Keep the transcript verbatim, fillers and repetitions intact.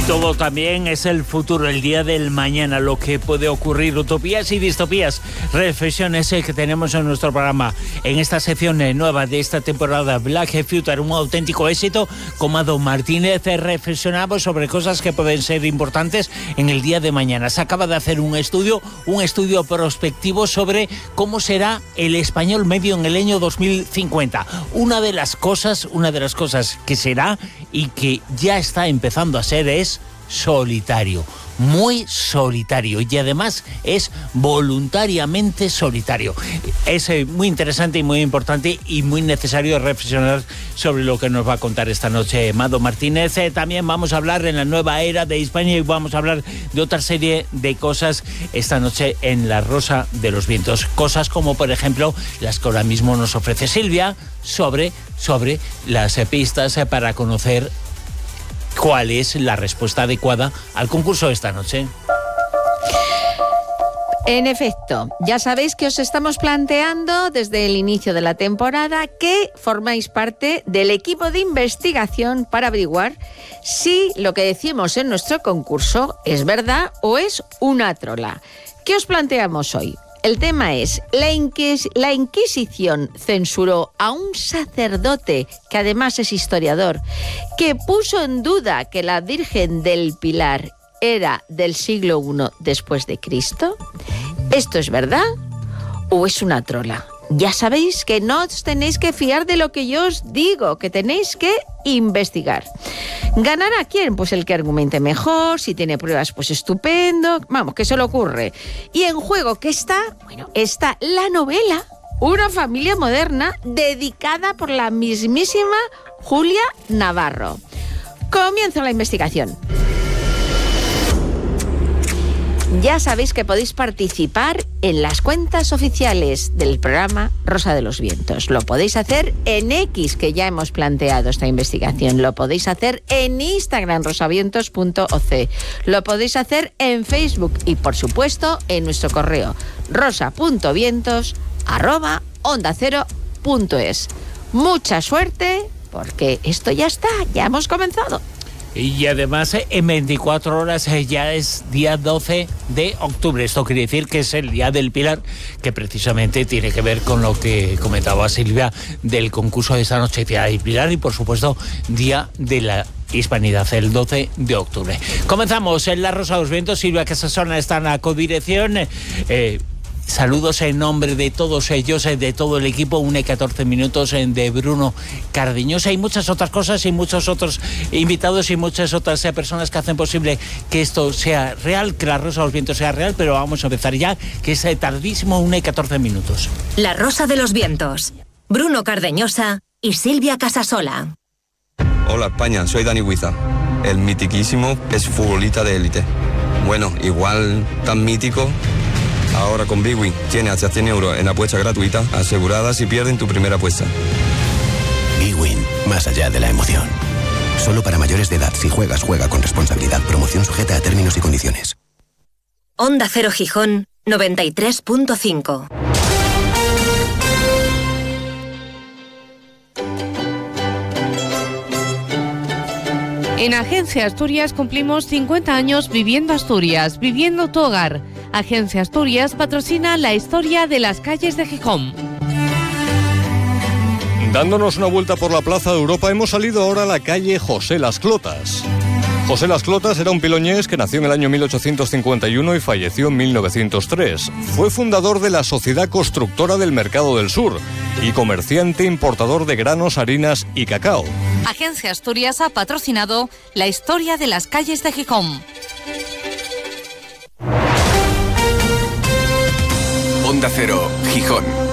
todo también es el futuro, el día del mañana, lo que puede ocurrir, utopías y distopías, reflexiones que tenemos en nuestro programa. En esta sección nueva de esta temporada, Black Future, un auténtico éxito, con Mado Martínez reflexionamos sobre cosas que pueden ser importantes en el día de mañana. Se acaba de hacer un estudio, un estudio prospectivo sobre cómo será el español medio en el año dos mil cincuenta. Una de las cosas, una de las cosas que será y que ya está empezando a ser es solitario, muy solitario, y además es voluntariamente solitario. Es eh, muy interesante y muy importante y muy necesario reflexionar sobre lo que nos va a contar esta noche Mado Martínez. Eh, también vamos a hablar en la nueva era de España y vamos a hablar de otra serie de cosas esta noche en La Rosa de los Vientos. Cosas como, por ejemplo, las que ahora mismo nos ofrece Silvia sobre, sobre las eh, pistas eh, para conocer cuál es la respuesta adecuada al concurso de esta noche. En efecto, ya sabéis que os estamos planteando desde el inicio de la temporada que formáis parte del equipo de investigación para averiguar si lo que decimos en nuestro concurso es verdad o es una trola. ¿Qué os planteamos hoy? El tema es, la, Inquis- la Inquisición censuró a un sacerdote, que además es historiador, que puso en duda que la Virgen del Pilar era del siglo primero después de Cristo. ¿Esto es verdad o es una trola? Ya sabéis que no os tenéis que fiar de lo que yo os digo, que tenéis que investigar. ¿Ganará quién? Pues el que argumente mejor, si tiene pruebas, pues estupendo. Vamos, que se le ocurre. Y en juego, ¿qué está? Bueno, está la novela Una familia moderna, dedicada por la mismísima Julia Navarro. Comienza la investigación. Ya sabéis que podéis participar en las cuentas oficiales del programa Rosa de los Vientos. Lo podéis hacer en X, que ya hemos planteado esta investigación. Lo podéis hacer en Instagram, rosavientos punto o ce. Lo podéis hacer en Facebook y, por supuesto, en nuestro correo rosa punto vientos arroba onda cero punto es. Mucha suerte, porque esto ya está, ya hemos comenzado. Y además en veinticuatro horas ya es día doce de octubre. Esto quiere decir que es el Día del Pilar, que precisamente tiene que ver con lo que comentaba Silvia del concurso de esta noche, Día del Pilar, y por supuesto Día de la Hispanidad, el doce de octubre. Comenzamos en La Rosa de los Vientos. Silvia Casasona está en la codirección. Eh, Saludos en nombre de todos ellos, de todo el equipo. Una y catorce minutos de Bruno Cardeñosa y muchas otras cosas y muchos otros invitados y muchas otras personas que hacen posible que esto sea real, que La Rosa de los Vientos sea real, pero vamos a empezar ya, que es tardísimo, una y catorce minutos. La Rosa de los Vientos, Bruno Cardeñosa y Silvia Casasola. Hola España, soy Dani Huiza, el mitiquísimo exfutbolista de élite. Bueno, igual tan mítico. Ahora con Bwin tiene hasta cien euros en apuesta gratuita asegurada si pierden tu primera apuesta. Bwin, más allá de la emoción. Solo para mayores de edad. Si juegas, juega con responsabilidad. Promoción sujeta a términos y condiciones. Onda Cero Gijón, noventa y tres punto cinco. En Agencia Asturias cumplimos cincuenta años viviendo Asturias, viviendo tu hogar. Agencia Asturias patrocina la historia de las calles de Gijón. Dándonos una vuelta por la Plaza de Europa, hemos salido ahora a la calle José Las Clotas. José Las Clotas era un piloñés que nació en el año mil ochocientos cincuenta y uno y falleció en mil novecientos tres. Fue fundador de la Sociedad Constructora del Mercado del Sur y comerciante importador de granos, harinas y cacao. Agencia Asturias ha patrocinado la historia de las calles de Gijón. Onda Cero, Gijón.